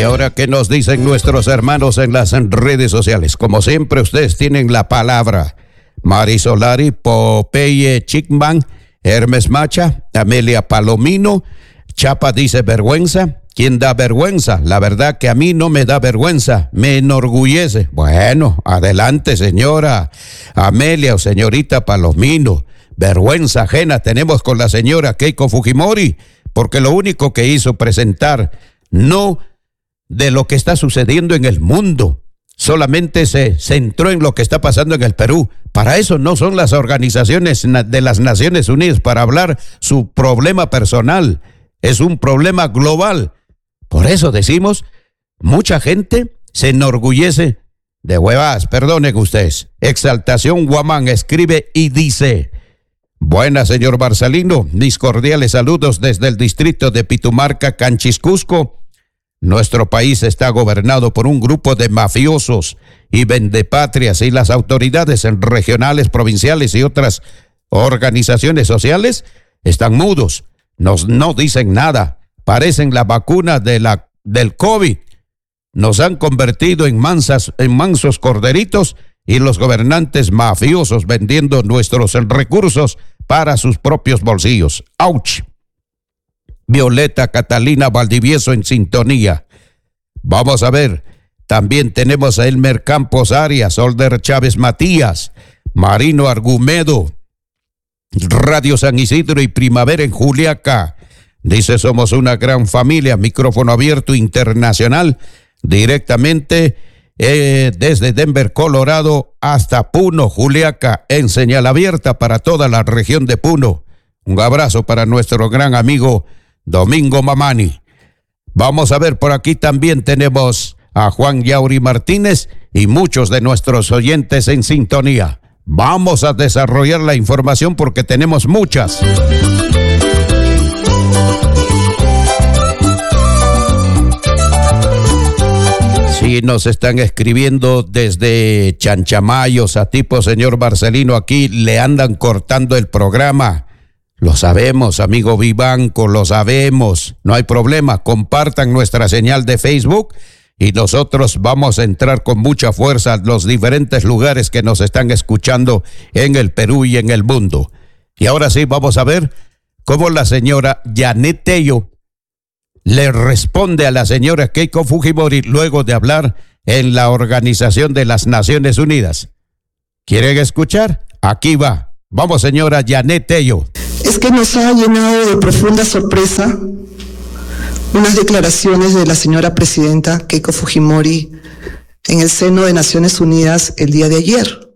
ahora, ¿qué nos dicen nuestros hermanos en las redes sociales? Como siempre, ustedes tienen la palabra. Mari Solari, Popeye Chickman, Hermes Macha, Amelia Palomino. Chapa dice vergüenza. ¿Quién da vergüenza? La verdad que a mí no me da vergüenza, me enorgullece. Bueno, adelante, señora Amelia o señorita Palomino. Vergüenza ajena tenemos con la señora Keiko Fujimori, porque lo único que hizo presentar no de lo que está sucediendo en el mundo, solamente se centró en lo que está pasando en el Perú. Para eso no son las organizaciones de las Naciones Unidas, para hablar su problema personal. Es un problema global. Por eso decimos, mucha gente se enorgullece de huevas, perdonen ustedes. Exaltación Guamán escribe y dice: buenas, señor Barcelino, mis cordiales saludos desde el distrito de Pitumarca, Canchis, Cusco. Nuestro país está gobernado por un grupo de mafiosos y vendepatrias, y las autoridades regionales, provinciales y otras organizaciones sociales están mudos, no dicen nada. Parecen la vacuna del COVID. Nos han convertido en mansos corderitos, y los gobernantes mafiosos vendiendo nuestros recursos para sus propios bolsillos. ¡Auch! Violeta Catalina Valdivieso en sintonía. Vamos a ver, también tenemos a Elmer Campos Arias, Older Chávez Matías, Marino Argumedo, Radio San Isidro y Primavera en Juliaca. Dice: somos una gran familia, micrófono abierto internacional, directamente desde Denver, Colorado, hasta Puno, Juliaca, en señal abierta para toda la región de Puno. Un abrazo para nuestro gran amigo Domingo Mamani. Vamos a ver, por aquí también tenemos a Juan Yauri Martínez y muchos de nuestros oyentes en sintonía. Vamos a desarrollar la información porque tenemos muchas. Sí, nos están escribiendo desde Chanchamayos a tipo señor Barcelino, aquí le andan cortando el programa. Lo sabemos, amigo Vivanco, lo sabemos. No hay problema, compartan nuestra señal de Facebook y nosotros vamos a entrar con mucha fuerza a los diferentes lugares que nos están escuchando en el Perú y en el mundo. Y ahora sí, vamos a ver cómo la señora Janet Tello le responde a la señora Keiko Fujimori luego de hablar en la Organización de las Naciones Unidas. ¿Quieren escuchar? Aquí va. Vamos, señora Janet Tello. Es que nos ha llenado de profunda sorpresa unas declaraciones de la señora presidenta Keiko Fujimori en el seno de Naciones Unidas el día de ayer.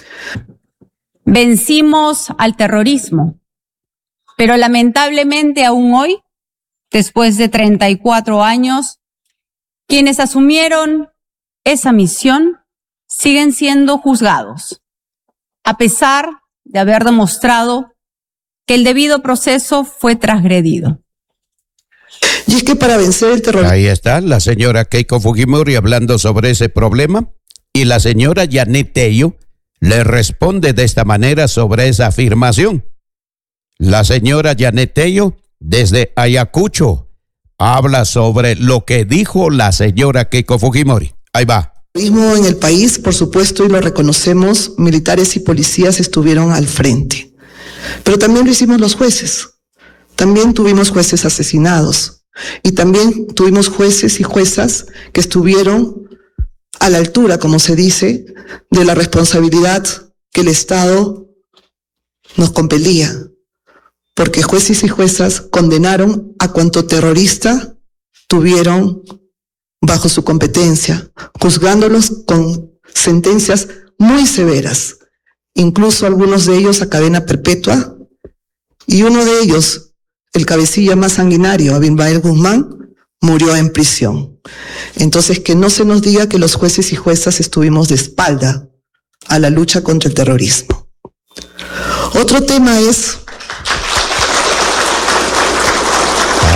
Vencimos al terrorismo, pero lamentablemente aún hoy, después de 34 años, quienes asumieron esa misión siguen siendo juzgados, a pesar de haber demostrado que el debido proceso fue transgredido. Y es que para vencer el terrorismo... Ahí está la señora Keiko Fujimori hablando sobre ese problema, y la señora Janet Tello le responde de esta manera sobre esa afirmación. La señora Janet Tello, desde Ayacucho, habla sobre lo que dijo la señora Keiko Fujimori. Ahí va. En el país, por supuesto, y lo reconocemos, militares y policías estuvieron al frente. Pero también lo hicimos los jueces. También tuvimos jueces asesinados. Y también tuvimos jueces y juezas que estuvieron a la altura, como se dice, de la responsabilidad que el Estado nos compelía. Porque jueces y juezas condenaron a cuanto terrorista tuvieron bajo su competencia, juzgándolos con sentencias muy severas, incluso algunos de ellos a cadena perpetua, y uno de ellos, el cabecilla más sanguinario, Abimael Guzmán, murió en prisión. Entonces, que no se nos diga que los jueces y juezas estuvimos de espalda a la lucha contra el terrorismo. Otro tema es...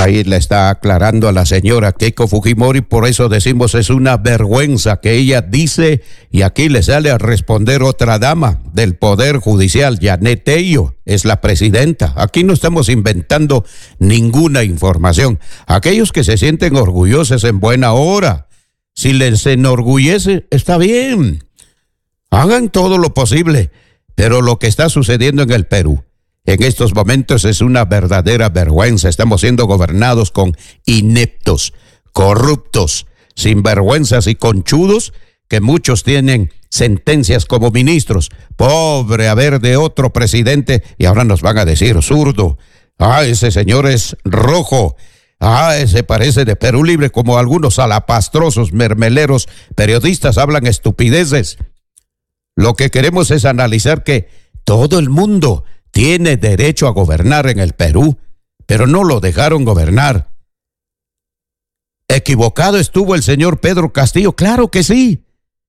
Ahí le está aclarando a la señora Keiko Fujimori, por eso decimos es una vergüenza que ella dice, y aquí le sale a responder otra dama del Poder Judicial, Janet Tello, es la presidenta. Aquí no estamos inventando ninguna información. Aquellos que se sienten orgullosos en buena hora, si les enorgullece, está bien. Hagan todo lo posible, pero lo que está sucediendo en el Perú en estos momentos es una verdadera vergüenza. Estamos siendo gobernados con ineptos, corruptos, sinvergüenzas y conchudos, que muchos tienen sentencias como ministros. Pobre haber de otro presidente, y ahora nos van a decir zurdo. Ese señor es rojo. Ese parece de Perú Libre, como algunos salapastrosos, mermeleros, periodistas hablan estupideces. Lo que queremos es analizar que todo el mundo tiene derecho a gobernar en el Perú, pero no lo dejaron gobernar. ¿Equivocado estuvo el señor Pedro Castillo? Claro que sí.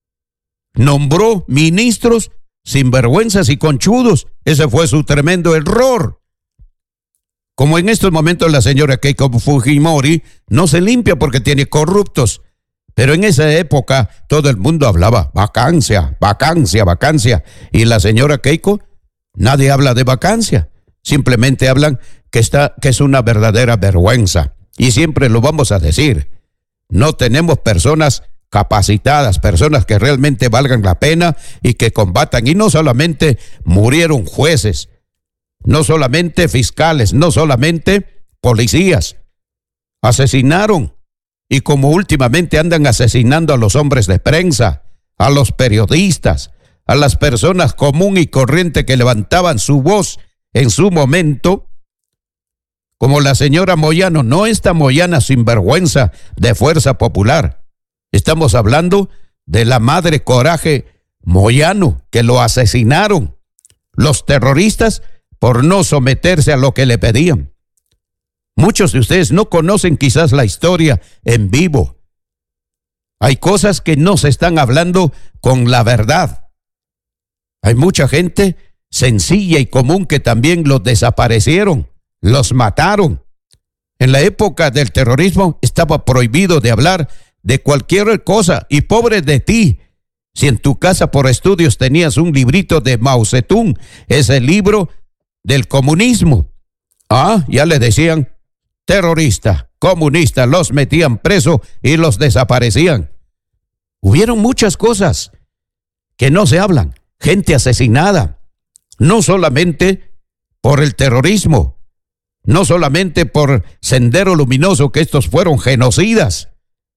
Nombró ministros sinvergüenzas y conchudos. Ese fue su tremendo error. Como en estos momentos la señora Keiko Fujimori no se limpia porque tiene corruptos. Pero en esa época todo el mundo hablaba vacancia, vacancia, vacancia. Y la señora Keiko, nadie habla de vacancia. Simplemente hablan que es una verdadera vergüenza. Y siempre lo vamos a decir. No tenemos personas capacitadas, personas que realmente valgan la pena y que combatan. Y no solamente murieron jueces, no solamente fiscales, no solamente policías. Asesinaron. Y como últimamente andan asesinando a los hombres de prensa, a los periodistas, a las personas común y corriente que levantaban su voz en su momento, como la señora Moyano, no esta Moyana sinvergüenza de Fuerza Popular. Estamos hablando de la madre Coraje Moyano, que lo asesinaron los terroristas por no someterse a lo que le pedían. Muchos de ustedes no conocen quizás la historia en vivo. Hay cosas que no se están hablando con la verdad. Hay mucha gente sencilla y común que también los desaparecieron, los mataron. En la época del terrorismo estaba prohibido de hablar de cualquier cosa, y pobre de ti, si en tu casa por estudios tenías un librito de Mao Zedong, ese libro del comunismo. Ya le decían terrorista, comunista, los metían preso y los desaparecían. Hubieron muchas cosas que no se hablan. Gente asesinada, no solamente por el terrorismo, no solamente por Sendero Luminoso, que estos fueron genocidas,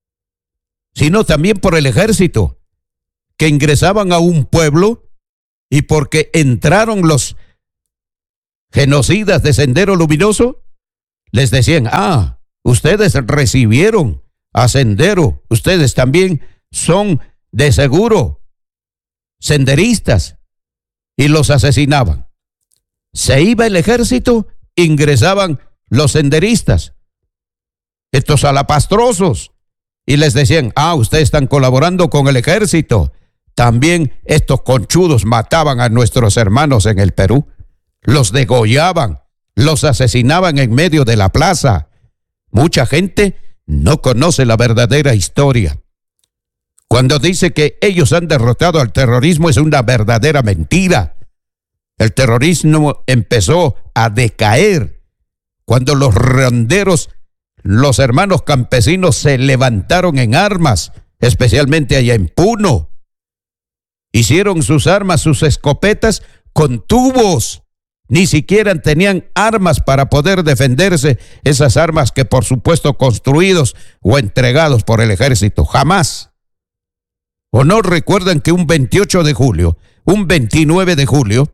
sino también por el ejército, que ingresaban a un pueblo y porque entraron los genocidas de Sendero Luminoso, les decían, ustedes recibieron a Sendero, ustedes también son de seguro senderistas, y los asesinaban. Se iba el ejército, ingresaban los senderistas, estos salapastrosos, y les decían, ustedes están colaborando con el ejército. También estos conchudos mataban a nuestros hermanos en el Perú, los degollaban, los asesinaban en medio de la plaza. Mucha gente no conoce la verdadera historia. Cuando dice que ellos han derrotado al terrorismo, es una verdadera mentira. El terrorismo empezó a decaer cuando los ronderos, los hermanos campesinos, se levantaron en armas, especialmente allá en Puno. Hicieron sus armas, sus escopetas con tubos. Ni siquiera tenían armas para poder defenderse, esas armas que por supuesto construidos o entregados por el ejército. Jamás. ¿O no recuerdan que un 28 de julio, un 29 de julio,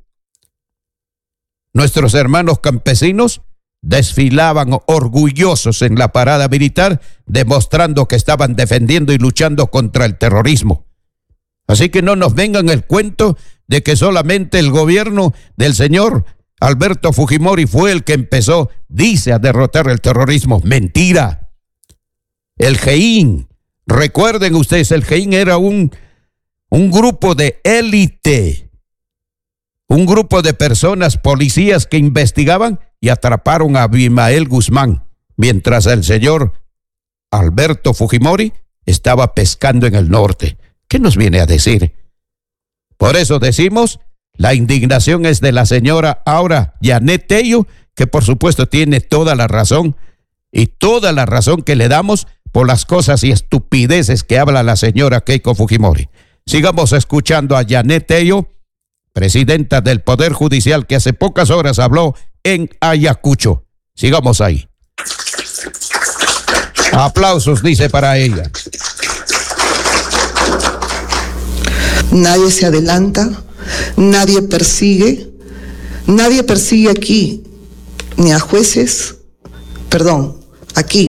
nuestros hermanos campesinos desfilaban orgullosos en la parada militar, demostrando que estaban defendiendo y luchando contra el terrorismo? Así que no nos vengan el cuento de que solamente el gobierno del señor Alberto Fujimori fue el que empezó, dice, a derrotar el terrorismo. Mentira. El GEIN, recuerden ustedes, el GEIN era un grupo de élite, un grupo de personas, policías que investigaban y atraparon a Abimael Guzmán. mientras el señor Alberto Fujimori estaba pescando en el norte. ¿Qué nos viene a decir? Por eso decimos, la indignación es de la señora Aura Janet Tello, que por supuesto tiene toda la razón, y toda la razón que le damos por las cosas y estupideces que habla la señora Keiko Fujimori. Sigamos escuchando a Janet Tello, presidenta del Poder Judicial, que hace pocas horas habló en Ayacucho. Sigamos ahí. Aplausos, dice, para ella. Nadie se adelanta, nadie persigue aquí ni a jueces, aquí